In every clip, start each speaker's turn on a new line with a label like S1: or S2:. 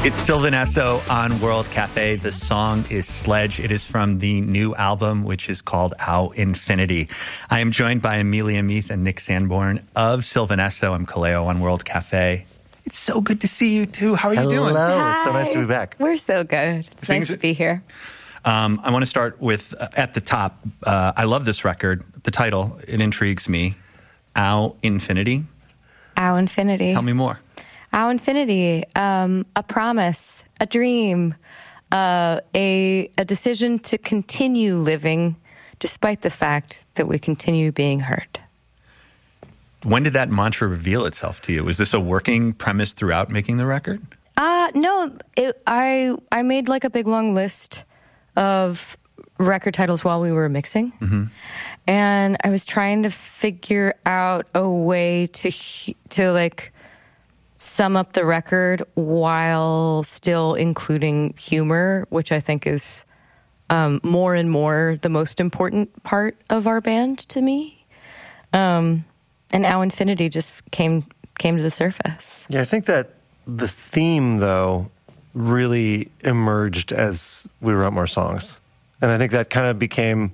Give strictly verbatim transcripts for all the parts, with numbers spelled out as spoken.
S1: It's Sylvan Esso on World Cafe. The song is Sledge. It is from the new album, which is called Au Infinity. I am joined by Amelia Meath and Nick Sanborn of Sylvan Esso. I'm Kaleo on World Cafe. It's so good to see you, too. How are
S2: Hello.
S1: you doing?
S2: Hello. It's so nice to be back.
S3: We're so good. It's
S1: Things
S3: nice to be here.
S1: Um, I want to start with, uh, at the top, uh, I love this record. The title, it intrigues me. Au Infinity.
S3: Au Infinity.
S1: Tell me more.
S3: Au Infinity. Um, a promise, a dream, uh, a, a decision to continue living despite the fact that we continue being hurt.
S1: When did that mantra reveal itself to you? Was this a working premise throughout making the record?
S3: Uh, no, it, I I made like a big long list of record titles while we were mixing.
S1: Mm-hmm.
S3: And I was trying to figure out a way to to like sum up the record while still including humor, which I think is um, more and more the most important part of our band to me. Um, and Au Infinity just came came to the surface.
S2: Yeah, I think that the theme, though, really emerged as we wrote more songs. And I think that kind of became,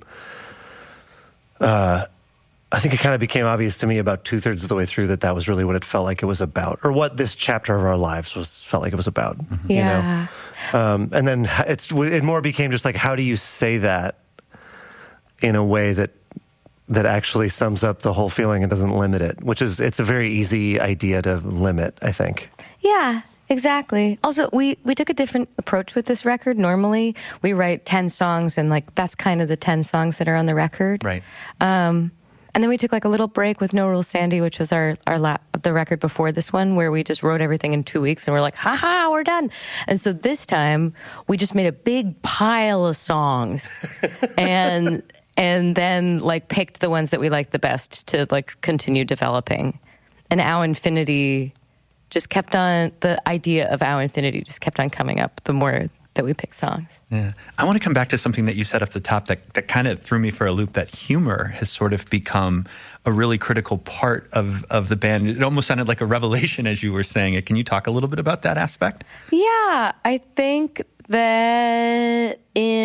S2: uh, I think it kind of became obvious to me about two-thirds of the way through that that was really what it felt like it was about, or what this chapter of our lives was felt like it was about. Mm-hmm.
S3: Yeah.
S2: You know? Um, and then it's it more became just like, how do you say that in a way that that actually sums up the whole feeling and doesn't limit it, which is, it's a very easy idea to limit, I think.
S3: Yeah, exactly. Also, we, we took a different approach with this record. Normally, we write ten songs, and like that's kind of the ten songs that are on the record.
S1: Right.
S3: Um, and then we took like a little break with No Rules Sandy, which was our, our la- the record before this one, where we just wrote everything in two weeks, and we're like, ha-ha, we're done. And so this time, we just made a big pile of songs. and... And then, like, picked the ones that we liked the best to, like, continue developing. And Au Infinity just kept on, the idea of Au Infinity just kept on coming up the more that we picked songs.
S1: Yeah. I want to come back to something that you said off the top that, that kind of threw me for a loop, that humor has sort of become a really critical part of, of the band. It almost sounded like a revelation as you were saying it. Can you talk a little bit about that aspect?
S3: Yeah, I think that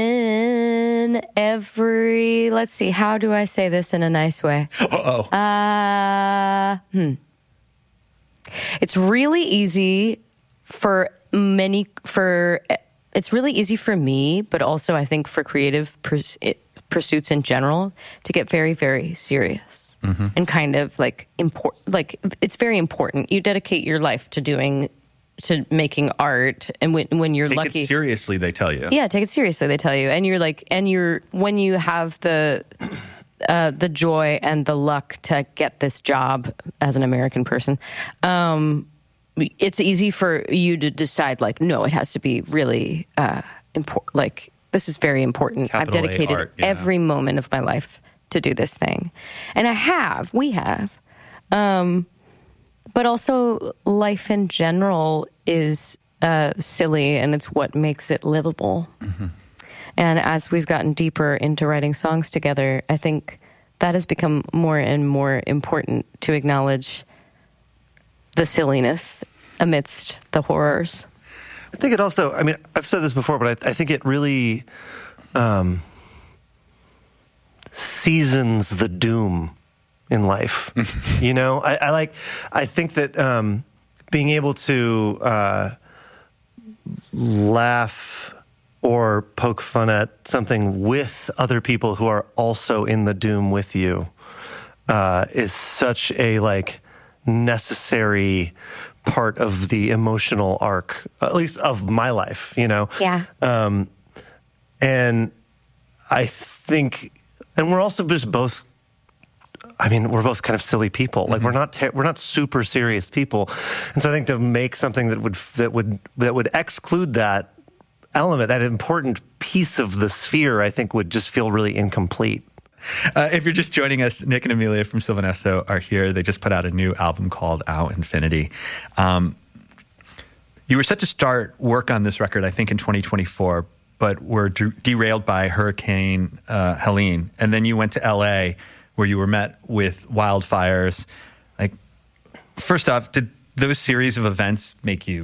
S3: in every, let's see, how do I say this in a nice way?
S1: Uh-oh.
S3: Uh, hmm. It's really easy for many, for, it's really easy for me, but also I think for creative purs- pursuits in general to get very, very serious mm-hmm. and kind of like important, like it's very important. You dedicate your life to doing to making art, and when when you're
S1: take
S3: lucky,
S1: it seriously, they tell you.
S3: Yeah, take it seriously, they tell you, and you're like, and you're when you have the uh, the joy and the luck to get this job as an American person, um, it's easy for you to decide, like, no, it has to be really uh, important. Like, this is very important.
S1: Capital
S3: I've dedicated
S1: art, yeah.
S3: every moment of my life to do this thing, and I have, we have. Um, But also, life in general is uh, silly, and it's what makes it livable. Mm-hmm. And as we've gotten deeper into writing songs together, I think that has become more and more important to acknowledge the silliness amidst the horrors.
S2: I think it also, I mean, I've said this before, but I, I think it really um, seasons the doom in life. You know, I, I like, I think that um, being able to uh, laugh or poke fun at something with other people who are also in the doom with you uh, is such a like necessary part of the emotional arc, at least of my life, you know?
S3: Yeah.
S2: Um, and I think, and we're also just both, I mean, we're both kind of silly people. Like, mm-hmm. we're not te- we're not super serious people, and so I think to make something that would that would that would exclude that element, that important piece of the sphere, I think would just feel really incomplete.
S1: Uh, if you're just joining us, Nick and Amelia from Sylvan Esso are here. They just put out a new album called Au Infinity. Um, you were set to start work on this record, I think, in twenty twenty-four, but were de- derailed by Hurricane uh, Helene, and then you went to L A, where you were met with wildfires. Like, first off, did those series of events make you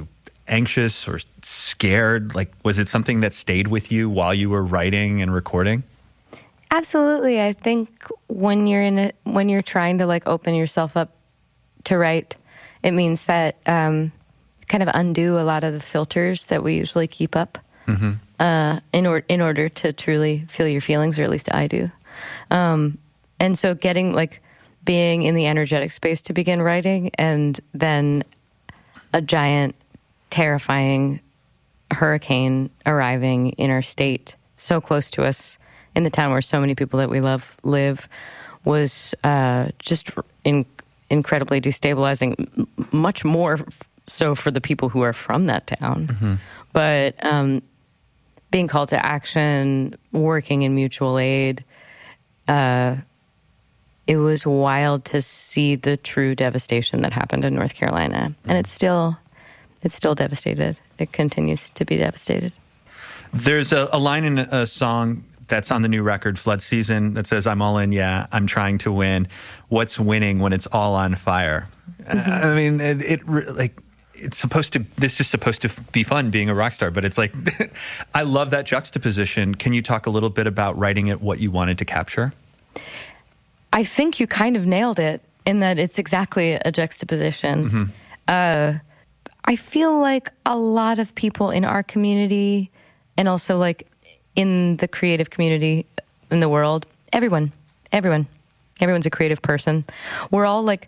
S1: anxious or scared? Like, was it something that stayed with you while you were writing and recording?
S3: Absolutely. I think when you're in it, when you're trying to like open yourself up to write, it means that um, kind of undo a lot of the filters that we usually keep up mm-hmm. uh, in order in order to truly feel your feelings, or at least I do. Um, and so, getting like being in the energetic space to begin writing, and then a giant, terrifying hurricane arriving in our state, so close to us, in the town where so many people that we love live, was uh, just in, incredibly destabilizing, m- much more so for the people who are from that town. Mm-hmm. But um, being called to action, working in mutual aid, uh, it was wild to see the true devastation that happened in North Carolina. Mm-hmm. And it's still, it's still devastated. It continues to be devastated.
S1: There's a, a line in a song that's on the new record, Flood Season, that says, "I'm all in, yeah, I'm trying to win. What's winning when it's all on fire?" Mm-hmm. I mean, it, it like it's supposed to. This is supposed to be fun, being a rock star, but it's like, I love that juxtaposition. Can you talk a little bit about writing it, what you wanted to capture?
S3: I think you kind of nailed it in that it's exactly a juxtaposition. Mm-hmm. Uh, I feel like a lot of people in our community, and also like in the creative community in the world, everyone, everyone, everyone's a creative person. We're all like,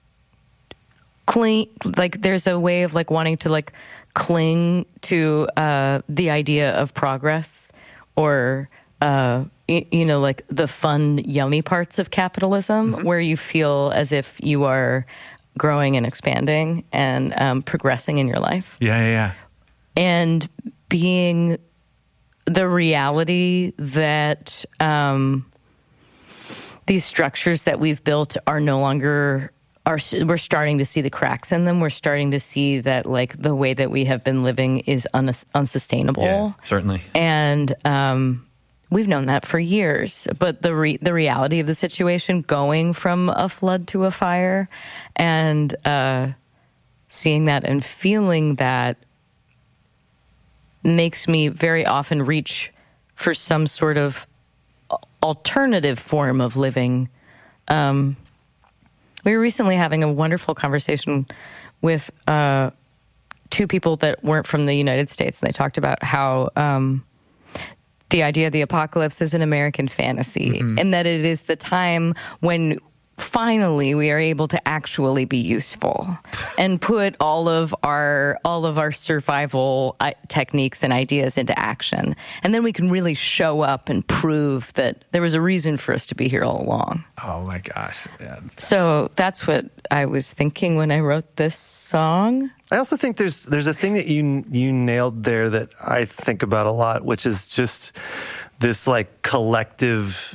S3: cling, like there's a way of like wanting to like cling to uh, the idea of progress, or, uh, y- you know, like the fun, yummy parts of capitalism, mm-hmm. where you feel as if you are growing and expanding and um, progressing in your life.
S1: Yeah, yeah, yeah.
S3: And being the reality that um, these structures that we've built are no longer, are we're starting to see the cracks in them. We're starting to see that like the way that we have been living is un- unsustainable.
S1: Yeah, certainly.
S3: And um, we've known that for years. But the re- the reality of the situation, going from a flood to a fire, and uh, seeing that and feeling that, makes me very often reach for some sort of alternative form of living. Um, we were recently having a wonderful conversation with uh, two people that weren't from the United States, and they talked about how um, the idea of the apocalypse is an American fantasy, mm-hmm. and that it is the time when finally we are able to actually be useful and put all of our all of our survival uh, techniques and ideas into action, and then we can really show up and prove that there was a reason for us to be here all along.
S1: Oh my gosh. Yeah.
S3: So that's what I was thinking when I wrote this song.
S2: I also think there's there's a thing that you you nailed there that I think about a lot, which is just this like collective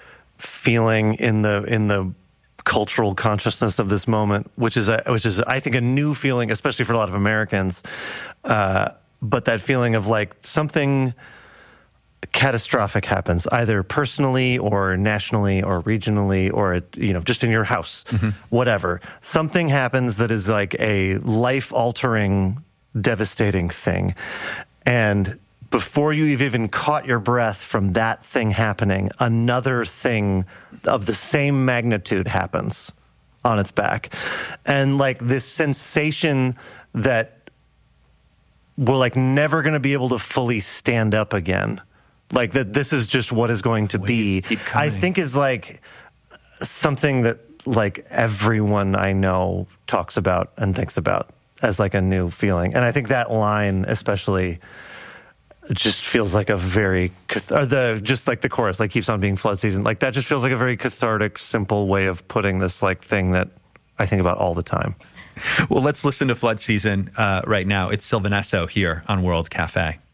S2: feeling in the in the cultural consciousness of this moment, which is a, which is I think a new feeling, especially for a lot of Americans. Uh, but that feeling of like something catastrophic happens, either personally or nationally or regionally, or you know, just in your house, mm-hmm. whatever. Something happens that is like a life-altering, devastating thing, and before you've even caught your breath from that thing happening, another thing of the same magnitude happens on its back. And like this sensation that we're like never going to be able to fully stand up again. Like that this is just what is going to be, I think is like something that like everyone I know talks about and thinks about as like a new feeling. And I think that line especially just feels like a very, or the just like the chorus, like keeps on being flood season. Like that just feels like a very cathartic, simple way of putting this like thing that I think about all the time.
S1: Well, let's listen to Flood Season uh, right now. It's Sylvan Esso here on World Cafe.